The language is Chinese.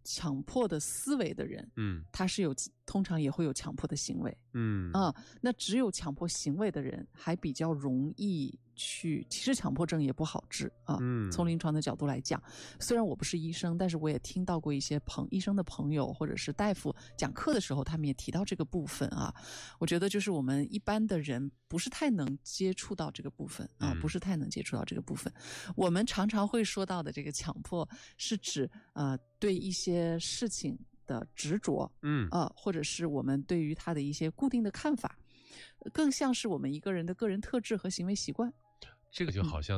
强迫的思维的人，他是通常也会有强迫的行为，那只有强迫行为的人还比较容易其实强迫症也不好治啊。从临床的角度来讲，虽然我不是医生，但是我也听到过一些医生的朋友或者是大夫讲课的时候，他们也提到这个部分啊。我觉得就是我们一般的人不是太能接触到这个部分啊，不是太能接触到这个部分。我们常常会说到的这个强迫，是指对一些事情的执着，或者是我们对于它的一些固定的看法，更像是我们一个人的个人特质和行为习惯。 这个就好像